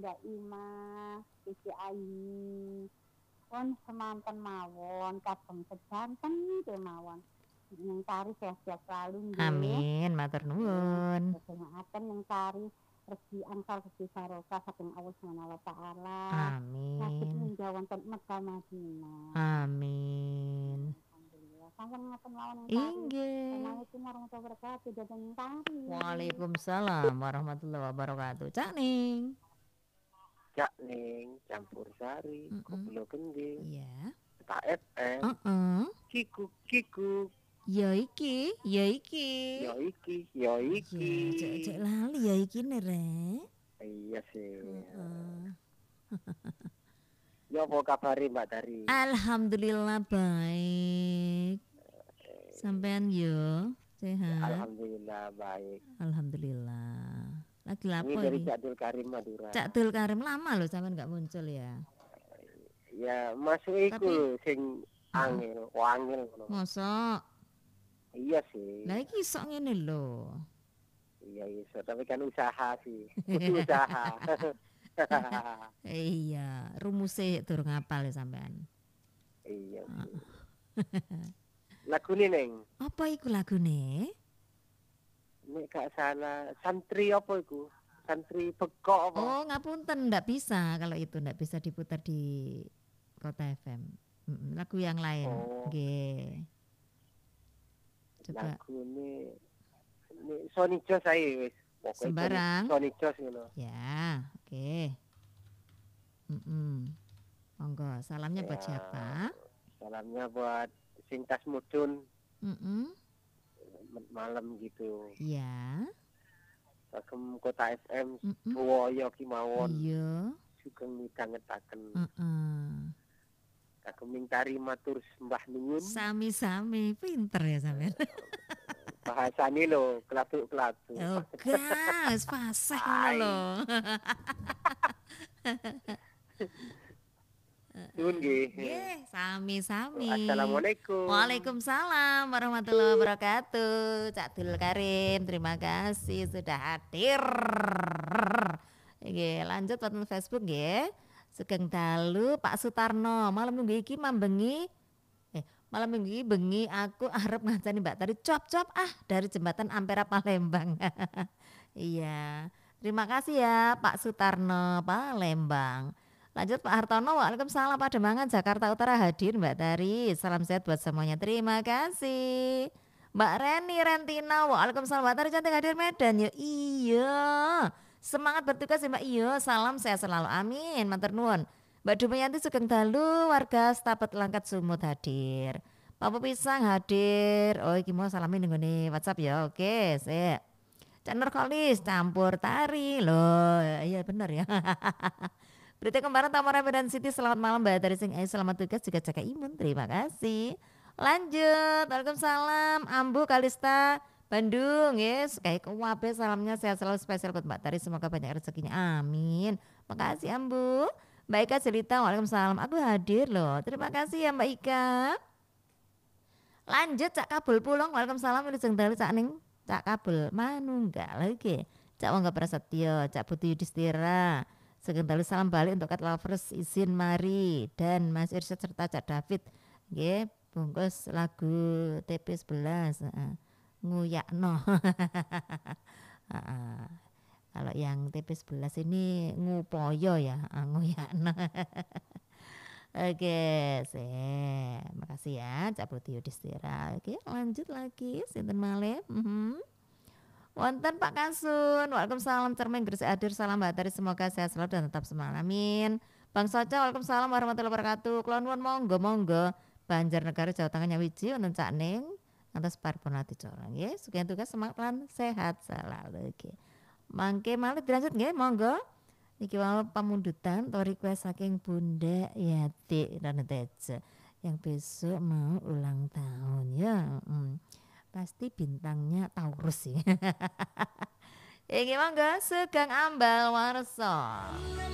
Mbak Ima, Cici Aini. Pun semanten mawon kadang sedanten kemawon. Yang tari sehat selalu nggih. Amin, matur nuwun. Sedherekaken yang tari regi angsal regi barokah saking Allah Subhanahu wa taala. Saged Amin. ninggah wonten Mekah Madinah. Amin. Alhamdulillah. Sampun ngaten mawon yang tari. Inggih. Assalamualaikum warahmatullahi wabarakatuh. Dadan yang tari. Waalaikumsalam warahmatullahi wabarakatuh. Cak Ning. Cak Ning, campur sari, koplo kending, Iya. tak FM, kikuk, Ya iki. yo iki. Cek lali ya iki nih, Iya sih. Ya apa kabari Mbak Tari? Alhamdulillah baik. Sampean yo sehat. Alhamdulillah baik. Alhamdulillah. Lagi lapo ini dari ini? Cak Dul Karim Madura. Cak Dul Karim lama loh sampean nggak muncul ya. Ya masuk iku sing angel, wangil ngono. Mosok. Iya sih. Lah iki sok ngene lho. Iya iso, tapi kan usaha sih. Kudu usaha. Iya, rumusnya durung ngapal ya sampean. Iya sih. Lagu ini Neng. Apa iku lagune? Nek gak salah santri apa iku? Santri bekok apa? Oh ngapunten, ndak bisa kalau itu ndak bisa diputar di Kota FM. Lagu yang lain. Nggih. Coba. Lagu ini Sony Jos ae wis. Sembarang. Sony Jos ngono. Ya, oke. Monggo, salamnya buat siapa? Salamnya buat Sintas Mudun. Malam gitu. Iya. Kagem Kota FM Suwoyo ki mawon. Iya. Sugeng midhangetaken. Kagem tari matur sembah nuwun. Sami-sami, pinter ya sampean. Bahasane lho, kelatu-kelatu. Oh, gas, fasih ngono lho. Nuwun nggih. Nggih, sami-sami. Assalamualaikum. Waalaikumsalam warahmatullahi wabarakatuh. Cak Dul Karim, terima kasih sudah hadir. Nggih, lanjut wonten Facebook nggih. Sugeng dalu Pak Sutarno, malam minggu iki malam minggu iki bengi aku arep ngancani Mbak Tari cop-cop dari jembatan Ampera Palembang. Iya. Terima kasih ya Pak Sutarno Palembang. Lanjut Pak Hartono, waalaikumsalam Pak Demangan Jakarta Utara hadir Mbak Tari. Salam sehat buat semuanya. Terima kasih. Mbak Rentina, waalaikumsalam Mbak Tari cantik hadir Medan ya. Iya. Semangat bertugas ya Mbak. Iya, salam sehat selalu. Amin. Matur nuwun. Mbak Dumayanti Sugeng dalu warga Setapat Langkat Sumut hadir. Pak Pisang hadir. Oh iki mau salamin nggone WhatsApp ya. Oke, sik. Cak Nurkolis campur tari loh. Iya benar ya. Berita kembaran Tamara Medan City, selamat malam Mbak Tari Sing Ayu, selamat tugas juga jaga imun. Terima kasih. Lanjut. Waalaikumsalam Ambu Kalista Bandung, yes, kayak kuwabe salamnya sehat selalu spesial buat Mbak Tari, semoga banyak rezekinya, amin. Makasih Ambu. Mbak Ika cerita, waalaikumsalam, aku hadir loh, terima kasih ya Mbak Ika. Lanjut Cak Kabul Pulung, waalaikumsalam, wilujeng dalu Cak Ning, Cak Kabul manunggal lagi, Cak Wangga Prasetyo, Cak Putri Yudhistira, sugeng dalu salam balik untuk Cat Lovers, izin mari, dan Mas Irsyad serta Cak David, nggih, bungkus lagu TP11. Nguyakno. Kalau yang TP11 ini ngupoyo ya, nguyakno. Oke, makasih ya Cak Putri Yudhistira. Oke, lanjut lagi sinten malih. Wonten Pak Kasun, waalaikumsalam cermin gresik hadir, salam Mbak Tari, semoga sehat selalu dan tetap semangat, amin. Bang Soco, waalaikumsalam warahmatullahi wabarakatuh. Kulon nuwun monggo Banjarnegara Jawa Tengah Nyawiji wonten Cak Ning atas Parponati Corong ya, sugeng tugas semangat lan sehat selalu. Oke. Mangke malih dilanjut nggih, monggo. Niki wau pamundutan atau request saking Bunda Yati dan Teja yang besok mau ulang tahun ya. Pasti bintangnya Taurus ya. Iki monggo sugeng ambal warsa.